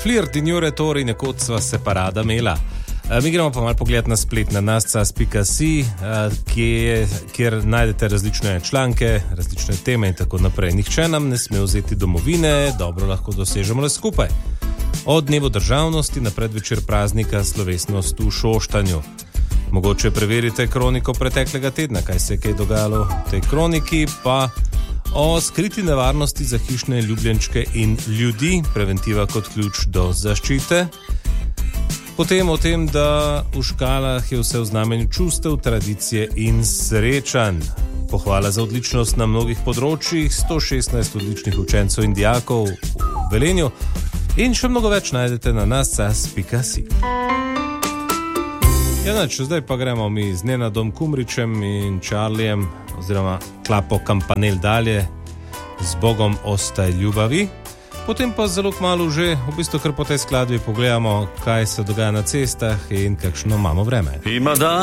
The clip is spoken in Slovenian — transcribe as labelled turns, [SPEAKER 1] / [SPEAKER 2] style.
[SPEAKER 1] Flirt in Jure Tori, nekoč sva se parada imela. Mi gremo pa malo pogled na splet na nascas.si, kjer najdete različne članke, različne teme in tako naprej. Nihče nam ne sme vzeti domovine, dobro lahko dosežemo le skupaj. Od dnevu državnosti na predvečer praznika slovesnost v Šoštanju. Mogoče preverite kroniko preteklega tedna, kaj se je kaj dogajalo v tej kroniki, pa o skriti nevarnosti za hišne ljubljenčke in ljudi, preventiva kot ključ do zaščite. Potem o tem, da v škalah je vse v znamenju čustev, tradicije in srečanj. Pohvala za odličnost na mnogih področjih, 116 odličnih učencev in dijakov v Velenju in še mnogo več najdete na nascas.si. Zdaj pa gremo mi z Nenadom Kumričem in Charlijem, oziroma Klapo Kampanel dalje, z Bogom ostaj ljubavi. Potem pa zelo kmalu že, v bistvu kar po tej skladbi pogledamo, kaj se dogaja na cestah in kakšno imamo vreme.
[SPEAKER 2] Ima dan